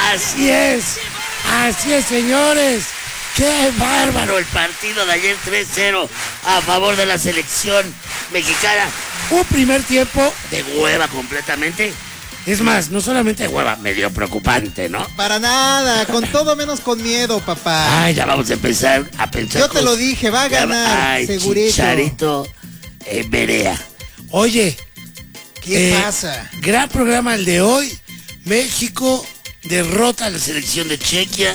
Así es, señores. ¡Qué bárbaro el partido de ayer! 3-0 a favor de la selección mexicana. Un primer tiempo de hueva completamente. Es más, no solamente de hueva, medio preocupante, ¿no? Para nada, con todo menos con miedo, papá. Ay, ya vamos a empezar a pensar. Yo te lo dije, va a ganar, ay, segurito. Chicharito Berea. Oye, ¿qué pasa? Gran programa el de hoy. México derrota a la selección de Chequia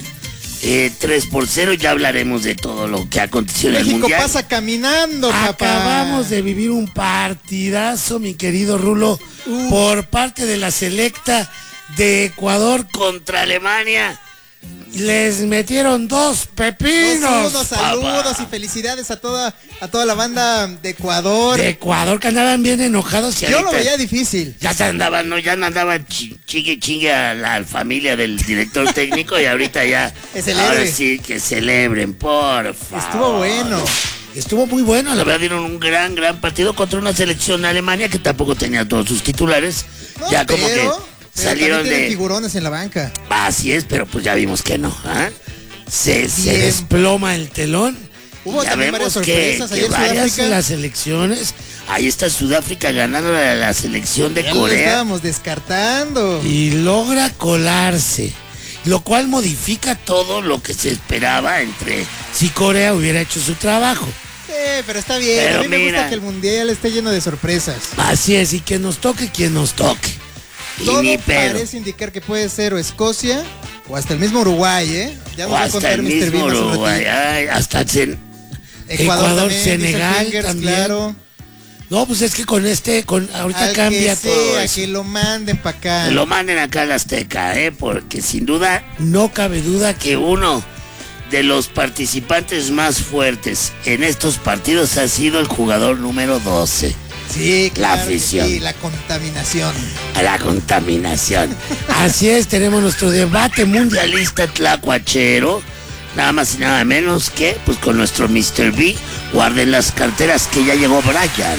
3-0. Ya hablaremos de todo lo que aconteció en el Mundial. México pasa caminando, papá. Acabamos de vivir un partidazo, mi querido Rulo, por parte de la selecta de Ecuador contra Alemania. Les metieron 2 pepinos. Saludos y felicidades a toda la banda de Ecuador. De Ecuador, que andaban bien enojados. Yo lo veía difícil. Ya andaban chingue a la familia del director técnico y ahorita ya. Ahora sí que celebren, por favor. Estuvo bueno. Estuvo muy bueno, la verdad dieron un gran partido contra una selección de Alemania que tampoco tenía todos sus titulares. No, ya como que salieron de figurones en la banca. Así es, pero pues ya vimos que no. Se desploma el telón. Hubo también varias sorpresas. Ayer varias de las selecciones. Ahí está Sudáfrica ganando a la selección de ya Corea. Lo estábamos descartando. Y logra colarse. Lo cual modifica todo lo que se esperaba entre si Corea hubiera hecho su trabajo. Pero está bien. Pero a mí me gusta que el Mundial esté lleno de sorpresas. Así es, y que nos toque quien nos toque. Todo parece indicar que puede ser o Escocia o hasta el mismo Uruguay, Ya nos va a contar Mr. Bean más Uruguay, hasta Ecuador también, Senegal Fingers, también. Claro. No, pues es que ahorita cambia todo eso. Que lo manden para acá. Que lo manden acá al Azteca, porque sin duda, no cabe duda que uno de los participantes más fuertes en estos partidos ha sido el jugador número 12. Sí, claro, la afición. Sí, la contaminación. La contaminación. Así es, tenemos nuestro debate mundialista tlacuachero. Nada más y nada menos que, pues con nuestro Mr. B. Guarden las carteras que ya llegó Brian.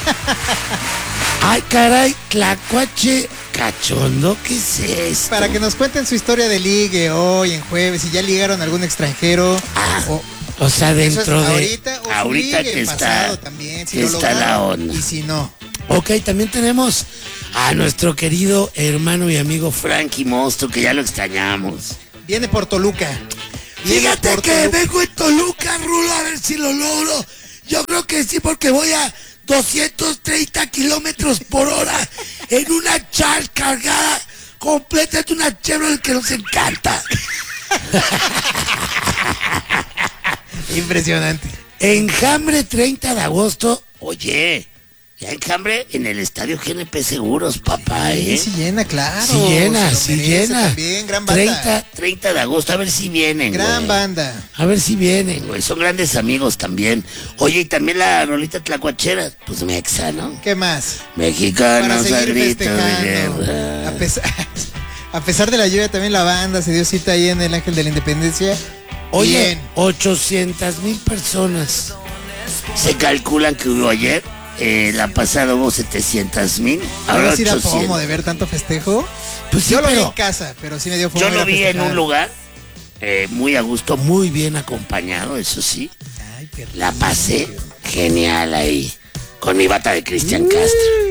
Ay, caray, tlacuache cachondo, ¿qué es esto? Para que nos cuenten su historia de ligue hoy en jueves, si ya ligaron a algún extranjero. O sea, dentro de... Ahorita que está también, si está la onda. Y si no. Ok, también tenemos a nuestro querido hermano y amigo Frankie Monstruo, que ya lo extrañamos. Viene por Toluca. Fíjate que vengo en Toluca, Rulo, a ver si lo logro. Yo creo que sí, porque voy a 230 kilómetros por hora en una Charge cargada completa de una Chevrolet que nos encanta. Impresionante. Enjambre 30 de agosto. Oye, ya Enjambre en el estadio GNP Seguros, papá, Sí llena, claro. Sí llena. También, gran banda. 30 de agosto, a ver si vienen. Gran banda. A ver si vienen, güey. Son grandes amigos también. Oye, y también la rolita tlacuachera, pues mexa, ¿no? ¿Qué más? Mexicanos Para al seguir grito de guerra. A pesar de la lluvia, también la banda se dio cita ahí en el Ángel de la Independencia. Oye, 800,000 personas. Se calculan que hubo ayer. La pasada hubo 700,000. Ahora sí da fomo de ver tanto festejo. Pues sí, yo lo vi en casa, pero sí me dio fomo. Yo lo vi en un lugar muy a gusto, muy bien acompañado, eso sí. Ay, la pasé genial ahí, con mi bata de Cristian Castro.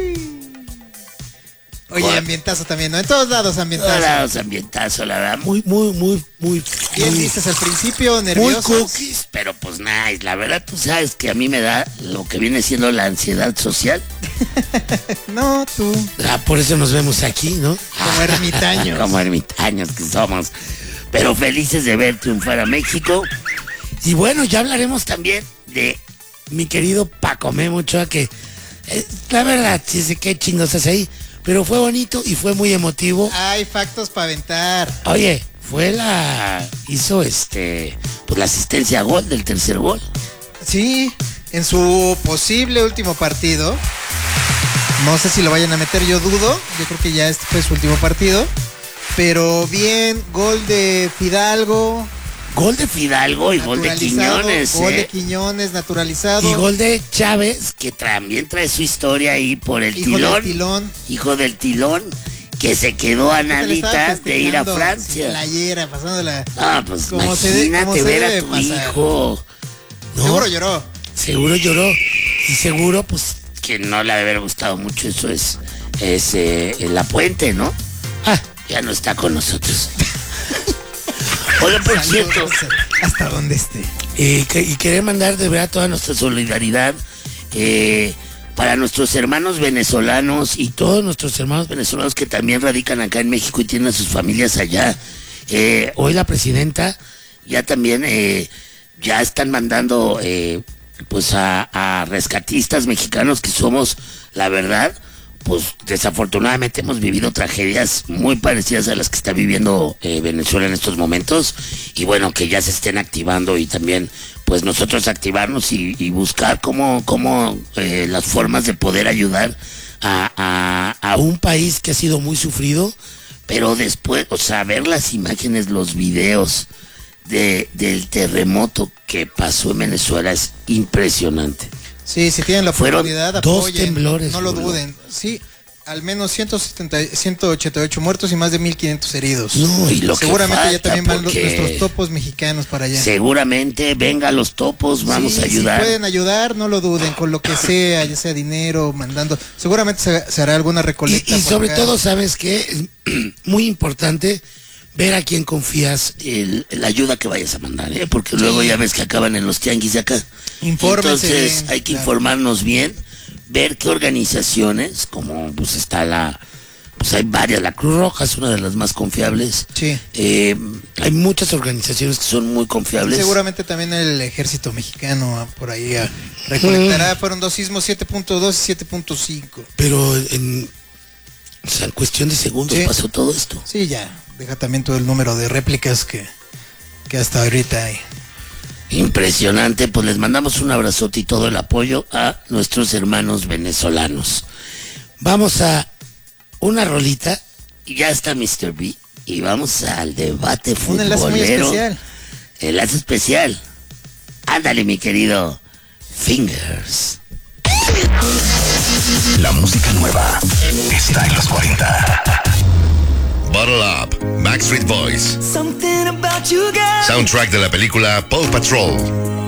Oye, ambientazo también, ¿no? En todos lados ambientazo. En todos lados ambientazo, la verdad. Muy. Bien dices, al principio nerviosos. Muy cookies, pero pues nice. La verdad, tú sabes que a mí me da lo que viene siendo la ansiedad social. No, tú. Por eso nos vemos aquí, ¿no? Como ermitaños. Como ermitaños que somos. Pero felices de ver triunfar a México. Y bueno, ya hablaremos también de mi querido Paco Memo Ochoa, que la verdad, sí sé qué chingos hace ahí. Pero fue bonito y fue muy emotivo. Hay factos para aventar. Oye, hizo pues la asistencia a gol del tercer gol. Sí, en su posible último partido. No sé si lo vayan a meter, yo dudo. Yo creo que ya este fue su último partido. Pero bien, gol de Fidalgo. Gol de Fidalgo y gol de Quiñones. Gol de Quiñones, naturalizado. Y gol de Chávez, que también trae su historia ahí por el Hijo del tilón. Hijo del tilón, que se quedó a Que le estaba naditas de ir a festejando Francia. sin playera, pasándola. Ah, pues como imagínate ver a debe tu pasar. hijo. ¿No? Seguro lloró. Seguro lloró. Y seguro, pues, que no le ha de haber gustado mucho. Eso es La Puente, ¿no? Ah, ya no está con nosotros. Oye, por cierto, Hasta donde esté. y quería mandar de verdad toda nuestra solidaridad para nuestros hermanos venezolanos y todos nuestros hermanos venezolanos que también radican acá en México y tienen a sus familias allá. Hoy la presidenta ya también ya están mandando pues a rescatistas mexicanos que somos, la verdad, pues desafortunadamente hemos vivido tragedias muy parecidas a las que está viviendo Venezuela en estos momentos, y bueno, que ya se estén activando y también pues nosotros activarnos y buscar cómo las formas de poder ayudar a un país que ha sido muy sufrido, pero después, o sea, ver las imágenes, los videos del terremoto que pasó en Venezuela es impresionante. Sí, si tienen la Fueron oportunidad, 2 apoyen, temblores, no lo boludo. duden. Sí, al menos 188 muertos y más de 1,500 heridos. No, y lo que seguramente ya falta, también van porque nuestros topos mexicanos para allá. seguramente venga los topos, vamos Sí, a ayudar. Si pueden ayudar, no lo duden, con lo que sea, ya sea dinero, mandando. Seguramente se hará alguna recolecta. Y por sobre acá. todo, ¿sabes qué? Es muy importante ver a quién confías la ayuda que vayas a mandar, porque luego ya ves que acaban en los tianguis de acá. Infórmense Entonces bien, hay que claro. informarnos bien, ver qué organizaciones, como pues está pues hay varias, la Cruz Roja es una de las más confiables. Sí. Hay muchas organizaciones que son muy confiables. Seguramente también el ejército mexicano por ahí recolectará. Fueron 2 sismos, 7.2 y 7.5. Pero en cuestión de segundos Sí. pasó todo esto. Sí, ya. Deja también todo el número de réplicas que hasta ahorita hay. Impresionante, pues les mandamos un abrazote y todo el apoyo a nuestros hermanos venezolanos. Vamos a una rolita y ya está Mr. B y vamos al debate Un futbolero. enlace muy especial. Enlace especial. Ándale, mi querido Fingers. La música nueva está en los 40. Bottle Up, Backstreet Boys. Something about you, girl. Soundtrack de la película Paw Patrol.